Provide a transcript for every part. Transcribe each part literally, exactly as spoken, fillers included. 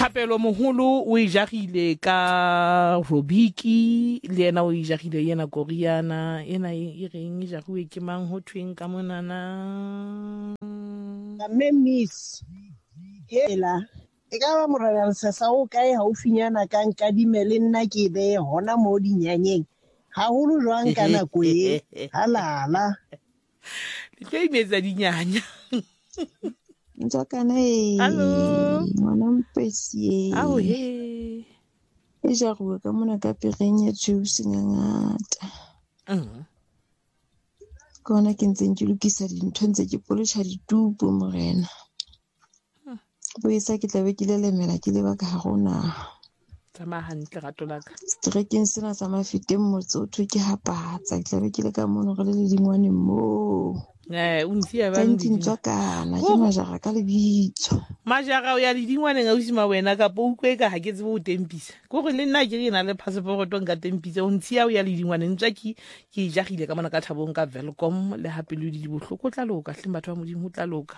Thapelo moholo o ijagile ka Robiki le ena o ijagile yena Koriana ena e reng e jagiwe ke mang ho tweng ka monana me miss hela e ka ba morala sesa o kae haufinyana ka nkadime le nna ke be hona mo dinyanyeng haholo jwang ka nako e halala le tlo imetsa dinyanya Ntsakana e Hello ngwana mpesi e ao he e jagowe ka mona ka pereng ya juice ngata mm kona ke ntseng ke lokisa dintho ntse ke polisha ditupu morena bo isa ke tlabe ke lelemela ke leba ka gona tsama hantle gato laka streking sena sa mafiteng motsotho ke hapatsa ke tlabe ke le ka mono re le dingwane mo eh o ntsia ba ndi ntsakana ke majara ka lebitso majara o ya le dingwane nga usima wena ka po ukwe ka ha ke tsebo o tempisa go re le nna ke rena le passport nka tempisa o ntsia o ya le dingwane ntsa ke ke jagile ka mona ka thabong ka Welcome le hape le di bohloko tla loka hle batho ba modimo tla loka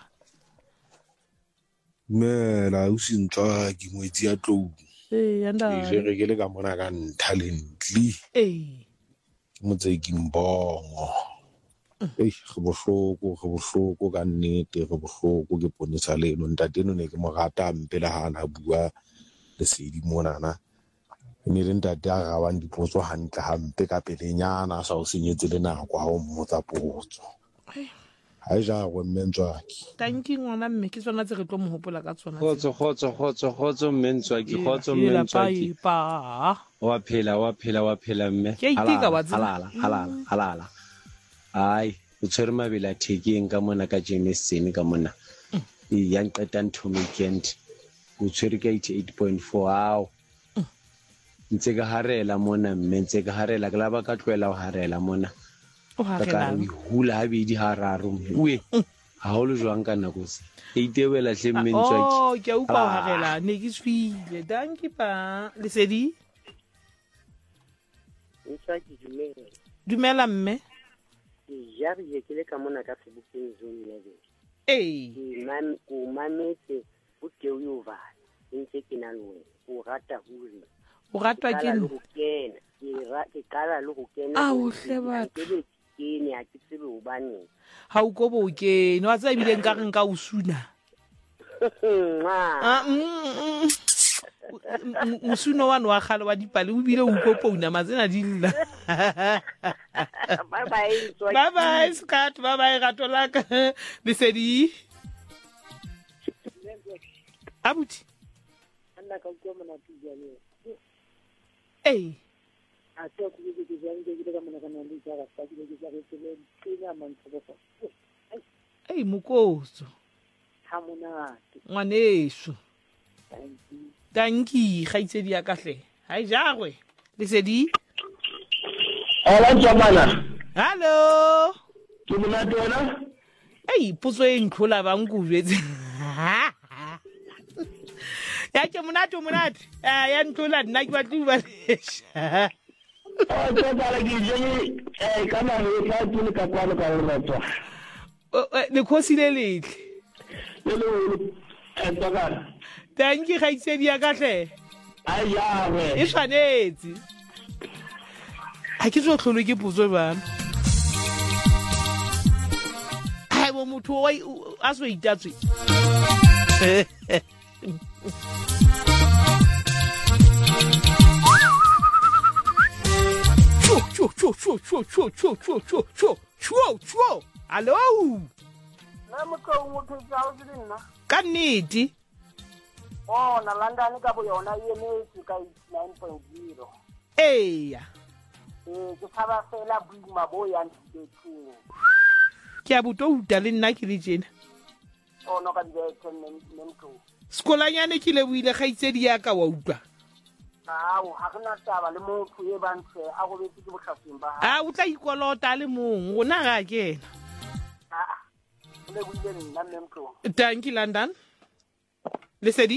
mela o sintwa ke moetsi ya tlou eh anda e re ke le ka mona ka nthalentli eh ke motse ke mbongo eh go bohloko go bohloko ka nnete go bohloko ke ponisa leno ntate no ne ke mo rata mpela ha na bua le sedi monana ne le ntate a gawang dipotso hantle hampe ka pelenyana sa o senyetse le nako ha o mmotsa potso ha ja go mmentswaki thank you ngwana mme ke tsona tse re tlo mo hopola ka tsona khotso khotso khotso khotso mmentswaki khotso mmentswaki pa wa phela wa phela wa phela mme halala halala halala halala ai o tshwere mabela thekeng ka mona ka Jameson ka mona e yang qeta ntho weekend o tshwere ka eighty-eight point four ao ntse ka harela mona mme ntse ka harela ke laba ka tlwela o harela mona o harela ka hula habedi hararo uwe ha holo jwang ka nako se e itebela hle mmentswaki oh ke upa o harela ne ke swile danki pa le sedi Ntsaki dumela dumela mme ya re ke le ka mona ka sebukeng zone eleven eh man o mametse o ke o yova ntse ke na lo o rata huri o ratwa ke le go kena ke ra ke kala le go kena a o hle batho ke ne a ke tsebe o bane ha o go bo ke no a tsa bile nka nka o suna ah musuno wa no wa khale wa dipale o bile o kopona mazena dilla bye bye bye bye skat bye bye gato laka lesedi abuti anda ka go mona tijane eh a tso ku ke ke jang ke ka mona kana le ja ga sa ke ke ja ke le tsena mantso ba eh mukoso hamona ngwaneso danki ga itsedi ya kahle ha jagwe lesedi ala jamana hello ke mona tona ei potso e ntlhola ba nkubetse ya ke monate monate eh ya ntlola nna ke batla ba lesha oh ke bala ke je eh kana le ka tuni ka kwalo ka rona tswa le khosi le letle le le eh tsaka thank you gaitsedi ya kahle ai ya re e tshwanetse ha ke tlo tlholo ke potso bana ai bo motho wa a so itatswe Chou chou chou chou chou chou chou chou chou chou chou allo na mo ko mo ke ja o dinna ka nnete oh na London ka bo yona ye ne ka nine point zero eya eh ke thaba fela buima bo ya ntseteng ke a buto uta le nna ke le jena oh no ka di ten nemko skolanyane ke le buile ga itsedi ya ka wa utlwa Ao ha gona taba le motho e bantse a go betse ke botlhafing ba ha o tla ikolota le mong gona ga kena ah le buile nna nemko thank you London lesedi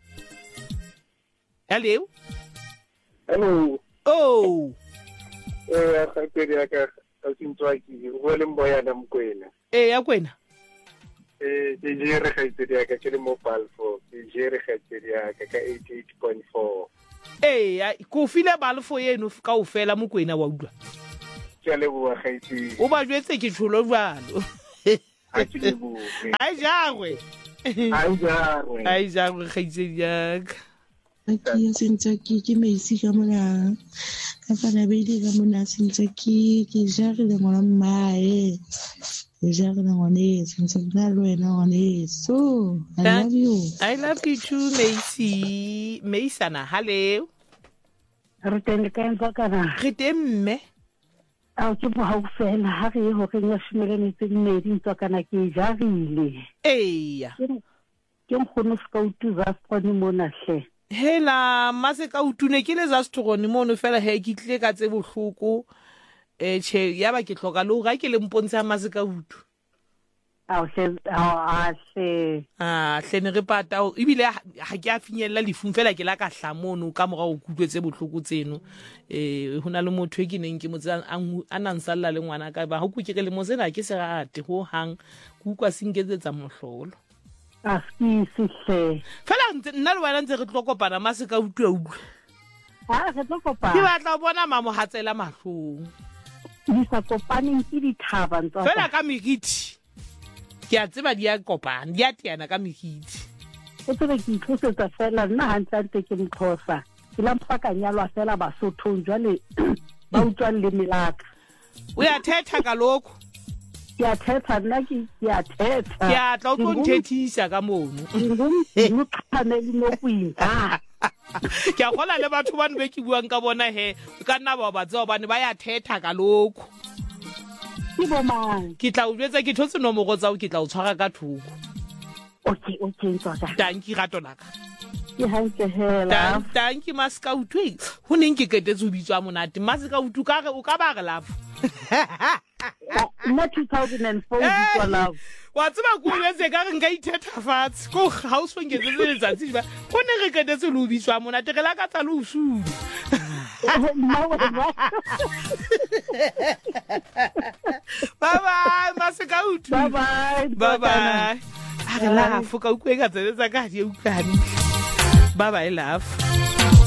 hello hello oh eh ka pedi ya ka ka sintwaki go le mboya na mkwena eh ya kwena eh je re ga itsedi ya ka ke le mo palfo ke jere kgatsedi ya ka ka eighty-eight point four. Ee ko file balefo eno ka o fela Mokwena wa utlwa Ke le bua kgaitsedi. o ba jwetse ke tsholo jwalo Ha ke le bua. ai jagwe Ai jare. ai jagwe kgaitsedi yaka Ke ya sentse ke ke meisi ka mona ka fana beile ka mona sentse ke ke jare le ngwana mmae ke jare le ngwane sentse na lo ena ngwane so I love you. I love you too Macy Maisana hello Re teng ka ntse kana re temme a ke bo ha fela ha re ho re nya shimele netse mmedi ntse kana ke jarile eya ke nkgono scout za fone mona hle hela mase ka utune ke le za stroni mono fela he ke tle ka tse bohloko eh che ya ba ke hloka lo ga ke le mpontsha mase ka utu a hle a hle ah hlene re pata ibile ha ke a finyella lefung fela ke la ka hlamono ka mora o kutlwetse bohloko tseno eh hona le motho e ke neng ke motse a nang salla le ngwana ka ba ha ku ke le mosena ke se rate ho hang ku kwa singetsetsa mohlolo a ski sihle fela nna le wena ntse re tlokopana mase ka utu a utlwa a re tlokopana ke batla bona mamo hatsela mahlong di sa kopaneng ke di thaba ntse fela ka megiti ke a tseba dia kopana dia tiana ka megiti o tsebe ke tlosetsa fela nna hantlante ke mkhosa ke lampa ka nyalwa fela basotho jwale ba utswa le milaka uyathetha kalokho ya thetha nna ke ya thetha ke a tla o konthethisa ka mono ngumqhaneli nokwinga ke a gola le batho ba nbe ke buang ka bona he ka nna ba ba tsao bane ba ya thetha kalokho ke bo mang ke tla o jwetsa ke thotse nomoro tsa o ke tla o tshwara ka thoko okay okay ntsaka tanki rato laka ke hantle hela tanki maska utwe ho neng ke ketetse o bitswa monate maska utu ka re o ka ba re lafo nna two thousand four bitswa love wa tseba ko letse ka re nka ithetha fatshe ko house ngetse le letsatsi ba go ne re ketetse le o bitswa monate re la ka tsa le o sulu bye bye maseka utu bye bye bye bye a re la fo ka utlwe ka tsetsa ka di utlwane bye bye love